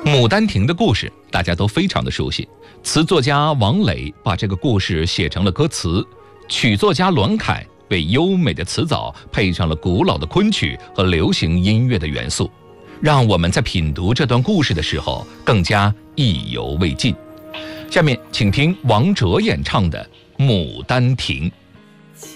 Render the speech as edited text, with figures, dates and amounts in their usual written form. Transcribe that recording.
牡丹亭的故事大家都非常的熟悉，词作家王磊把这个故事写成了歌词，曲作家栾凯为优美的词藻配上了古老的昆曲和流行音乐的元素，让我们在品读这段故事的时候更加意犹未尽。下面请听王哲演唱的《牡丹亭》。